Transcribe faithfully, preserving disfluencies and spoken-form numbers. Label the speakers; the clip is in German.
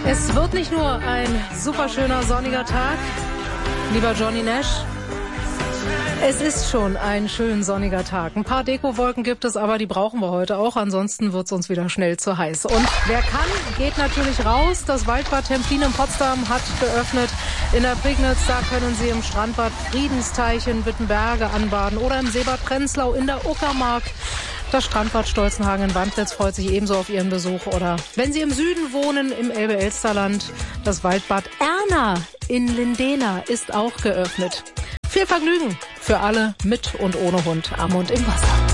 Speaker 1: Es wird nicht nur ein super schöner sonniger Tag, lieber Johnny Nash. Es ist schon ein schön sonniger Tag. Ein paar Dekowolken gibt es, aber die brauchen wir heute auch. Ansonsten wird es uns wieder schnell zu heiß. Und wer kann, geht natürlich raus. Das Waldbad Templin in Potsdam hat geöffnet. In der Prignitz, da können Sie im Strandbad Friedensteich in Wittenberge anbaden oder im Seebad Prenzlau in der Uckermark. Das Strandbad Stolzenhagen in Wandlitz freut sich ebenso auf Ihren Besuch. Oder wenn Sie im Süden wohnen, im Elbe-Elsterland, das Waldbad Erna in Lindena ist auch geöffnet. Viel Vergnügen für alle mit und ohne Hund am und im Wasser.